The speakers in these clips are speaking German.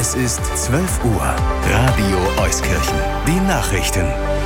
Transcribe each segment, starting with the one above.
Es ist 12 Uhr. Radio Euskirchen. Die Nachrichten.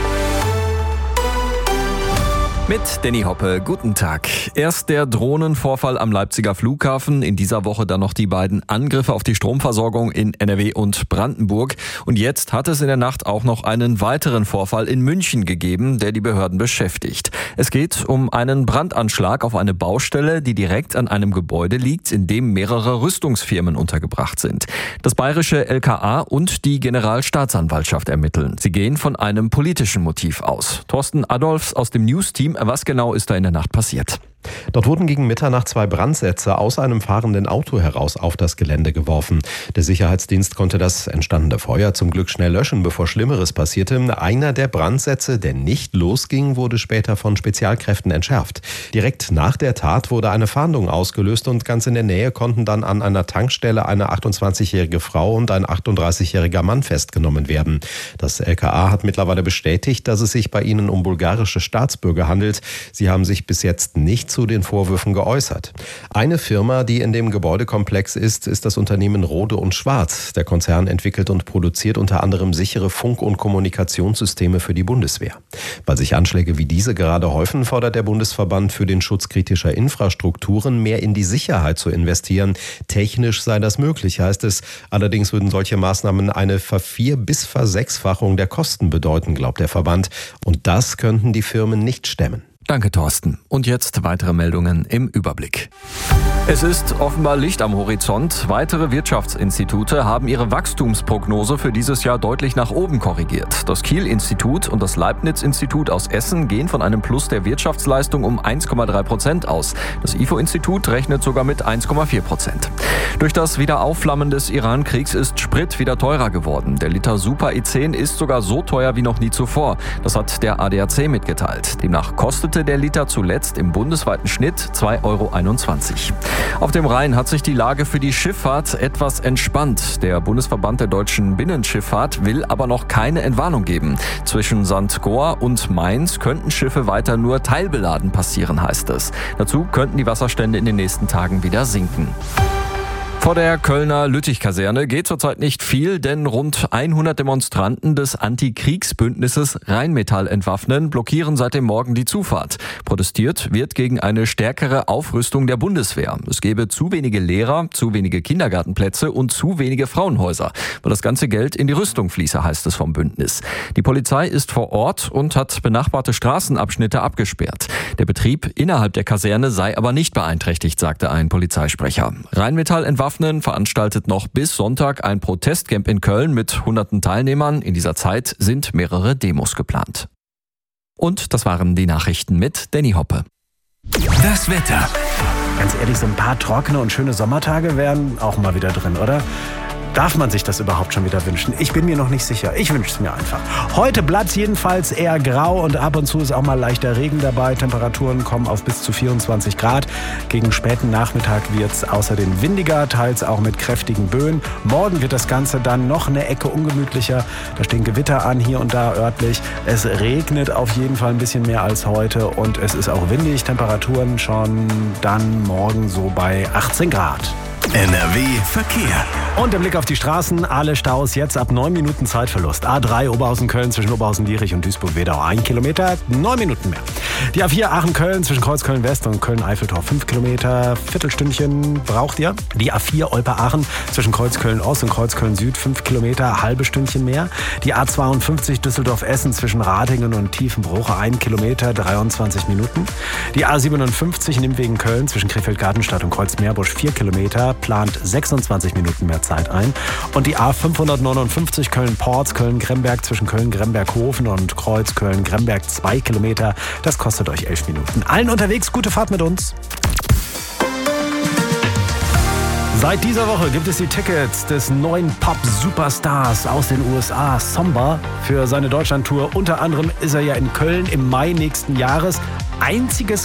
Mit Danny Hoppe, guten Tag. Erst der Drohnenvorfall am Leipziger Flughafen, in dieser Woche dann noch die beiden Angriffe auf die Stromversorgung in NRW und Brandenburg. Und jetzt hat es in der Nacht auch noch einen weiteren Vorfall in München gegeben, der die Behörden beschäftigt. Es geht um einen Brandanschlag auf eine Baustelle, die direkt an einem Gebäude liegt, in dem mehrere Rüstungsfirmen untergebracht sind. Das bayerische LKA und die Generalstaatsanwaltschaft ermitteln. Sie gehen von einem politischen Motiv aus. Thorsten Adolfs aus dem News-Team. Was genau ist da in der Nacht passiert? Dort wurden gegen Mitternacht 2 Brandsätze aus einem fahrenden Auto heraus auf das Gelände geworfen. Der Sicherheitsdienst konnte das entstandene Feuer zum Glück schnell löschen, bevor Schlimmeres passierte. Einer der Brandsätze, der nicht losging, wurde später von Spezialkräften entschärft. Direkt nach der Tat wurde eine Fahndung ausgelöst und ganz in der Nähe konnten dann an einer Tankstelle eine 28-jährige Frau und ein 38-jähriger Mann festgenommen werden. Das LKA hat mittlerweile bestätigt, dass es sich bei ihnen um bulgarische Staatsbürger handelt. Sie haben sich bis jetzt nicht zu den Vorwürfen geäußert. Eine Firma, die in dem Gebäudekomplex ist das Unternehmen Rohde & Schwarz. Der Konzern entwickelt und produziert unter anderem sichere Funk- und Kommunikationssysteme für die Bundeswehr. Weil sich Anschläge wie diese gerade häufen, fordert der Bundesverband für den Schutz kritischer Infrastrukturen, mehr in die Sicherheit zu investieren. Technisch sei das möglich, heißt es. Allerdings würden solche Maßnahmen eine Ver-4- bis Ver-6-fachung der Kosten bedeuten, glaubt der Verband. Und das könnten die Firmen nicht stemmen. Danke, Thorsten. Und jetzt weitere Meldungen im Überblick. Es ist offenbar Licht am Horizont. Weitere Wirtschaftsinstitute haben ihre Wachstumsprognose für dieses Jahr deutlich nach oben korrigiert. Das Kiel-Institut und das Leibniz-Institut aus Essen gehen von einem Plus der Wirtschaftsleistung um 1,3% aus. Das IFO-Institut rechnet sogar mit 1,4%. Durch das Wiederaufflammen des Iran-Kriegs ist Sprit wieder teurer geworden. Der Liter Super E10 ist sogar so teuer wie noch nie zuvor. Das hat der ADAC mitgeteilt. Demnach kostete der Liter zuletzt im bundesweiten Schnitt 2,21 Euro. Auf dem Rhein hat sich die Lage für die Schifffahrt etwas entspannt. Der Bundesverband der deutschen Binnenschifffahrt will aber noch keine Entwarnung geben. Zwischen St. Goar und Mainz könnten Schiffe weiter nur teilbeladen passieren, heißt es. Dazu könnten die Wasserstände in den nächsten Tagen wieder sinken. Vor der Kölner Lüttich-Kaserne geht zurzeit nicht viel, denn rund 100 Demonstranten des Antikriegsbündnisses Rheinmetall entwaffnen blockieren seit dem Morgen die Zufahrt. Protestiert wird gegen eine stärkere Aufrüstung der Bundeswehr. Es gebe zu wenige Lehrer, zu wenige Kindergartenplätze und zu wenige Frauenhäuser, weil das ganze Geld in die Rüstung fließe, heißt es vom Bündnis. Die Polizei ist vor Ort und hat benachbarte Straßenabschnitte abgesperrt. Der Betrieb innerhalb der Kaserne sei aber nicht beeinträchtigt, sagte ein Polizeisprecher. Rheinmetall entwaffnen veranstaltet noch bis Sonntag ein Protestcamp in Köln mit hunderten Teilnehmern. In dieser Zeit sind mehrere Demos geplant. Und das waren die Nachrichten mit Danny Hoppe. Das Wetter. Ganz ehrlich, so ein paar trockene und schöne Sommertage wären auch mal wieder drin, oder? Darf man sich das überhaupt schon wieder wünschen? Ich bin mir noch nicht sicher. Ich wünsche es mir einfach. Heute bleibt es jedenfalls eher grau und ab und zu ist auch mal leichter Regen dabei. Temperaturen kommen auf bis zu 24 Grad. Gegen späten Nachmittag wird es außerdem windiger, teils auch mit kräftigen Böen. Morgen wird das Ganze dann noch eine Ecke ungemütlicher. Da stehen Gewitter an, hier und da örtlich. Es regnet auf jeden Fall ein bisschen mehr als heute und es ist auch windig. Temperaturen schon dann morgen so bei 18 Grad. NRW Verkehr. Und der Blick auf die Straßen, alle Staus jetzt ab 9 Minuten Zeitverlust. A3 Oberhausen-Köln zwischen Oberhausen-Lierich und Duisburg-Wedau 1 Kilometer, 9 Minuten mehr. Die A4 Aachen-Köln zwischen Kreuzköln-West und Köln-Eiffeltor 5 Kilometer, Viertelstündchen braucht ihr. Die A4 Olpe-Aachen zwischen Kreuzköln-Ost und Kreuzköln-Süd 5 Kilometer, halbe Stündchen mehr. Die A52 Düsseldorf-Essen zwischen Ratingen und Tiefenbruch 1 Kilometer, 23 Minuten. Die A57 Nimwegen-Köln zwischen Krefeld-Gartenstadt und Kreuz-Meerbusch 4 Kilometer, plant 26 Minuten mehr Zeit ein. Und die A559 Köln-Porz, Köln-Gremberg zwischen Köln-Gremberg-Hofen und Kreuz Köln-Gremberg 2 Kilometer. Das kostet euch 11 Minuten. Allen unterwegs, gute Fahrt mit uns. Seit dieser Woche gibt es die Tickets des neuen Pop-Superstars aus den USA, Somba, für seine Deutschlandtour. Unter anderem ist er ja in Köln im Mai nächsten Jahres. Einziges